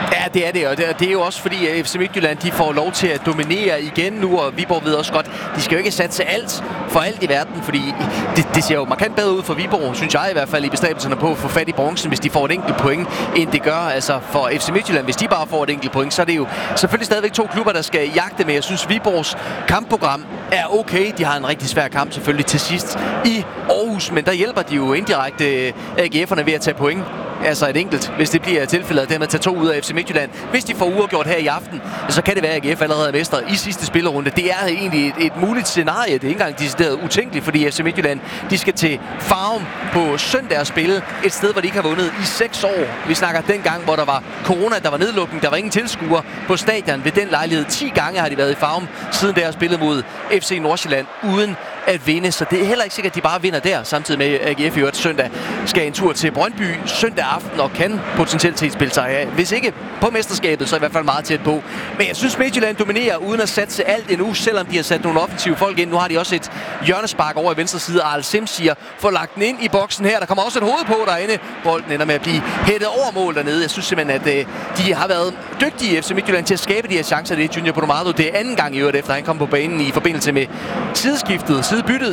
Ja, det er det, og det er jo også fordi, at FC Midtjylland de får lov til at dominere igen nu, og Viborg ved også godt, de skal jo ikke satse alt for alt i verden, fordi det ser jo markant bedre ud for Viborg, synes jeg i hvert fald, i bestræbelserne på at få fat i bronzen, hvis de får et enkelt point, end det gør altså for FC Midtjylland. Hvis de bare får et enkelt point, så er det jo selvfølgelig stadigvæk to klubber, der skal jagte med. Jeg synes, Viborgs kampprogram er okay. De har en rigtig svær kamp selvfølgelig til sidst i Aarhus, men der hjælper de jo indirekte AGF'erne ved at tage point. Altså et enkelt, hvis det bliver tilfældet, at dermed tage 2 ud af FC Midtjylland. Hvis de får uafgjort her i aften, så kan det være, at AGF allerede er mester i sidste spillerunde. Det er egentlig et muligt scenarie. Det er ikke engang decideret utænkeligt, fordi FC Midtjylland de skal til Farum på søndag og spille et sted, hvor de ikke har vundet i 6 år. Vi snakker dengang, hvor der var corona, der var nedlukning, der var ingen tilskuere på stadion. Ved den lejlighed 10 gange har de været i Farum, siden der har spillet mod FC Nordsjælland uden at vinde. Så det er heller ikke sikkert, at de bare vinder der, samtidig med AGF i øvrigt søndag skal en tur til Brøndby søndag aften og kan potentielt spille sig af. Hvis ikke på mesterskabet, så i hvert fald meget tæt på. Men jeg synes, Midtjylland dominerer uden at satse alt endnu, selvom de har sat nogle offensive folk ind. Nu har de også et hjørnespark over i venstre side. Arl Simsier får lagt den ind i boksen her. Der kommer også et hoved på derinde. Bolden ender med at blive hættet over mål dernede. Jeg synes simpelthen, at de har været dygtige FC Midtjylland til at skabe de her chancer. Det er Junior Podomado. Det er anden gang i øvrigt, efter han kom på banen i forbindelse med sidebyttet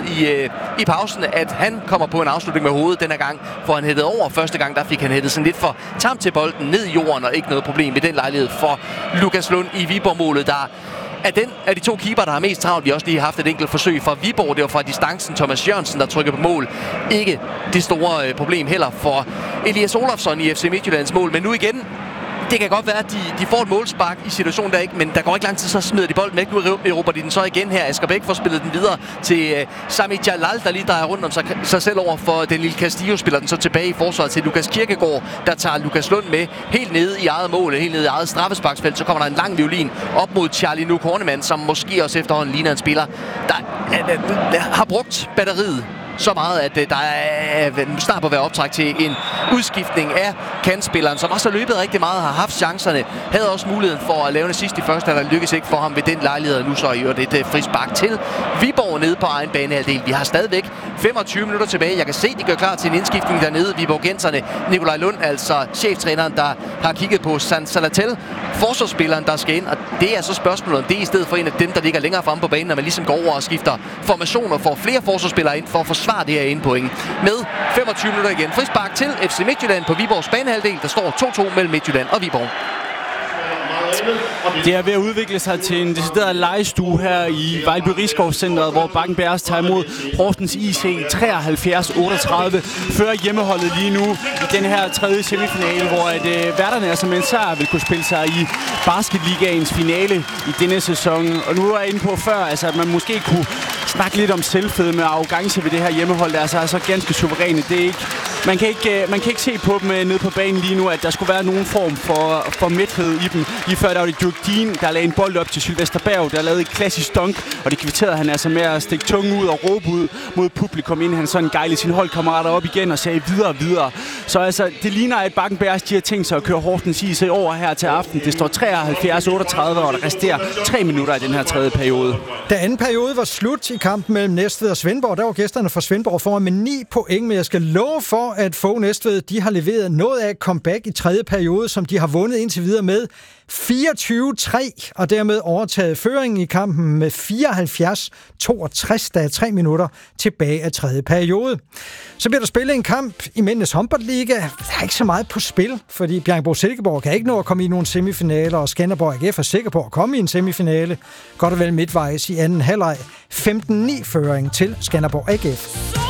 i pausen, at han kommer på en afslutning med hovedet. Denne gang får han hættet over. Første gang, der fik han hættet sådan lidt for tamt til bolden ned i jorden, og ikke noget problem ved den lejlighed for Lukas Lund i Viborg-målet, der er den af de to keeper, der har mest travlt. Vi har også lige haft et enkelt forsøg fra Viborg. Det var fra distancen Thomas Jørgensen, der trykker på mål. Ikke det store problem heller for Elias Olofsson i FC Midtjyllands mål. Men nu igen, det kan godt være, at de får et målspark i situationen der ikke, men der går ikke lang tid, så smider de bolden væk. Nu erobrer de den så igen her. Asger Bæk får spillet den videre til Sami Jalal, der lige drejer rundt om sig selv over for den lille Castillo, spiller den så tilbage i forsvaret til Lukas Kirkegaard, der tager Lukas Lund med helt nede i eget mål, helt nede i eget straffesparksfelt. Så kommer der en lang violin op mod Charlie Nuuk Hornemann, som måske også efterhånden ligner en spiller, der har brugt batteriet så meget, at der er snart på at være optræk til en udskiftning af kantspilleren, som også har løbet rigtig meget, har haft chancerne, havde også muligheden for at lave det sidste i første, der lykkedes ikke for ham ved den lejlighed, nu så i øvrigt et frispark til Viborg nede på egen banehalvdel. Vi har stadigvæk 25 minutter tilbage. Jeg kan se, de gør klar til en indskiftning dernede. Viborgenserne, Nikolaj Lund, altså cheftræneren, der har kigget på San Salatel, forsvarsspilleren, der skal ind, og det er så spørgsmålet, om det er i stedet for en af dem, der ligger længere fremme på banen, når man ligesom går over og skifter formationer, får flere forsvarsspillere ind for at forsvare det her ene point. Med 25 minutter igen. Frispark til FC Midtjylland på Viborgs banehalvdel. Der står 2-2 mellem Midtjylland og Viborg. Det er ved at udvikle sig til en decideret legestue her i Vejlby Riskovscenteret, hvor Bakken Bears tager imod Horsens IC 73-38. Fører hjemmeholdet lige nu i den her tredje semifinale, hvor værterne altså med en sejr vil kunne spille sig i Basketligaens finale i denne sæson. Og nu er jeg inde på før, altså, at man måske kunne snakke lidt om selvfedme og arrogance ved det her hjemmehold. Der er altså ganske suveræne. Det er ikke, man kan ikke se på dem nede på banen lige nu, at der skulle være nogen form for mæthed i dem. Lige før der var det Dirk Dean, der lagde en bold op til Sylvester Berg, der lavede et klassisk dunk, og det kvitterede han altså med at stikke tungen ud og råbe ud mod publikum, inden han sådan gejlede sine holdkammerater op igen og sagde videre. Så altså, det ligner, at Bakken Bears, de har tænkt sig at køre Horsens IC over her til aften. Det står 73-38, og der resterer 3 minutter i den her tredje periode. Da anden periode var slut i kampen mellem Næstved og Svendborg, der var gæsterne fra Svendborg foran med 9 point, men jeg skal love for, at få Næstved, de har leveret noget af et comeback i tredje periode, som de har vundet indtil videre med 24-3, og dermed overtaget føringen i kampen med 74-62, der er 3 minutter tilbage af tredje periode. Så bliver der spillet en kamp i Mændenes Håndboldliga. Der er ikke så meget på spil, fordi Bjerringbro-Silkeborg kan ikke nå at komme i nogle semifinaler, og Skanderborg AGF er sikker på at komme i en semifinale. Godt og vel midtvejs i anden halvleg. 15-9 føring til Skanderborg AGF.